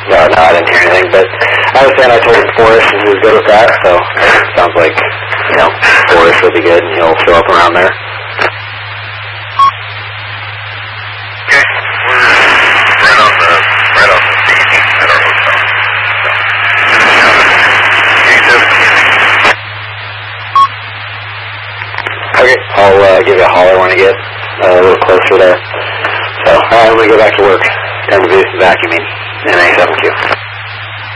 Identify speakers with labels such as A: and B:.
A: No, I didn't hear anything, but I was saying I told Forrest and he was good with that, so sounds like, Forrest will be good and he'll show up around there.
B: Okay, we're right off the scene at our hotel.
A: Okay, I'll give you a holler when I get a little closer there. So, alright, I'm going to go back to work. Time to do some vacuuming in A7Q.